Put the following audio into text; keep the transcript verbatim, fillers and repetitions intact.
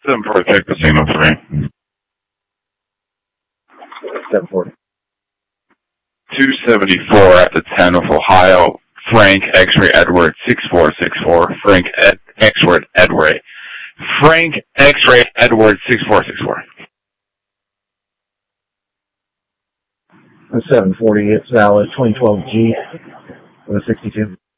seven forty, take the signal three. seven forty. two seventy-four at the ten of Ohio, Frank X-Ray Edward six four six four, Frank Ed, X-Ray Edward, Frank X-Ray Edward six four six four. seven forty, it's valid, twenty twelve G, with a sixty-two.